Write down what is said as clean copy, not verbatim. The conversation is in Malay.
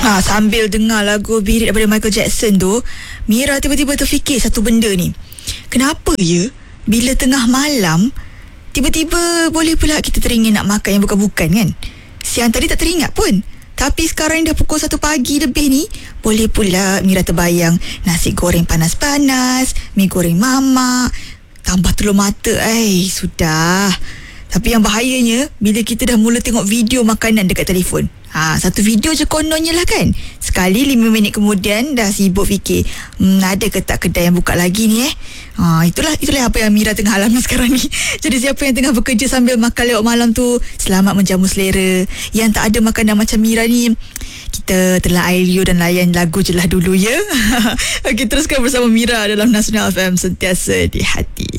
Sambil dengar lagu Beat It daripada Michael Jackson tu, Mira tiba-tiba terfikir satu benda ni. Kenapa ya bila tengah malam tiba-tiba boleh pula kita teringin nak makan yang bukan-bukan kan? Siang tadi tak teringat pun, tapi sekarang dah pukul 1 pagi lebih ni, boleh pula Mira terbayang nasi goreng panas-panas, mi goreng mamak, tambah telur mata. Sudah. Tapi yang bahayanya bila kita dah mula tengok video makanan dekat telefon. Satu video je kononnya lah kan. Sekali 5 minit kemudian dah sibuk fikir, ada ke tak kedai yang buka lagi ni Itulah apa yang Mira tengah alami sekarang ni. Jadi siapa yang tengah bekerja sambil makan lewat malam tu, selamat menjamu selera. Yang tak ada makanan macam Mira ni, kita telah air liur dan layan lagu je lah dulu ya. Okey, teruskan bersama Mira dalam Nasional FM, sentiasa di hati.